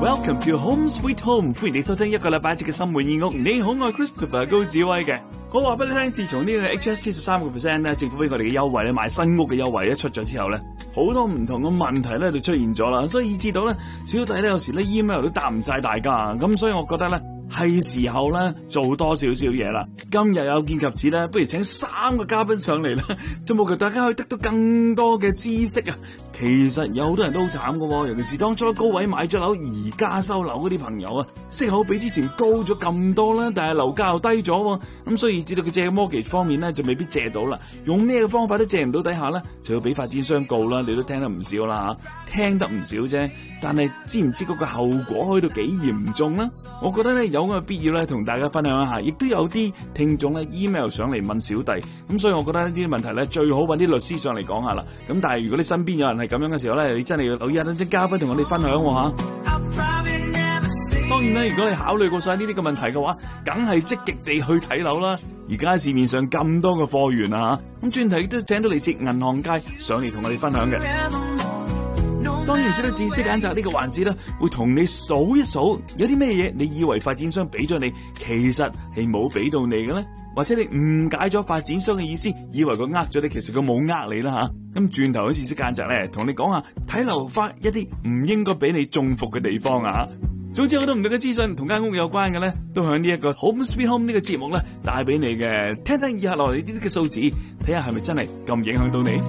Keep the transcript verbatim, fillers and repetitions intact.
Welcome to Home Sweet Home， 歡迎你收聽一個禮拜一節嘅心滿意屋。你好，我係 Christopher 高子威嘅。我話俾你聽，自從呢個 H S T 十三個 percent 咧，政府俾我哋嘅優惠咧，買新屋嘅優惠一出咗之後咧，好多唔同嘅問題咧就出現咗啦，所以以至到咧小弟咧有時咧 email 都答唔晒大家，咁所以我覺得咧係時候咧做多少少嘢啦。今日有見及此咧，不如請三個嘉賓上嚟啦，就務求大家可以得到更多嘅知識啊。其實有好多人都好慘噶，尤其是當初高位買咗樓而家收樓嗰啲朋友啊，息口比之前高咗咁多啦，但係樓價又低咗，咁所以知道佢借 mortgage 方面咧就未必借到啦。用咩方法都借唔到底下咧，就要俾發展商告啦。你都聽得唔少啦吓，聽得唔少啫，但係知唔知嗰個後果去到幾嚴重咧？我覺得咧有咁嘅必要咧，同大家分享一下。亦都有啲聽眾咧 email 上嚟問小弟，咁所以我覺得呢啲問題咧最好揾啲律師上嚟講下啦。咁但係如果你身邊有人係咁樣嘅時候咧，你真係要留意下啲嘉賓同我哋分享吓。當然啦，如果你考慮過晒呢啲嘅問題嘅話，梗係積極地去睇樓啦。而家市面上咁多嘅貨源啊，咁專題都請到嚟自銀行界上嚟同我哋分享嘅。當然唔知得知識揀擇呢個環節咧，會同你數一數有啲咩嘢你以為發展商俾咗你，其實係冇俾到你嘅咧，或者你誤解咗發展商嘅意思，以為佢呃咗你，其實佢冇呃你啦吓。咁轉頭嘅知識揀擇咧，同你講下睇樓花一啲唔應該俾你中伏嘅地方啊。總之好多唔同嘅資訊同間屋有關嘅咧，都響呢一個 Home Sweet Home 呢個節目咧帶俾你嘅。聽聽以下落嚟呢啲嘅數字，睇下係咪真係咁影響到你。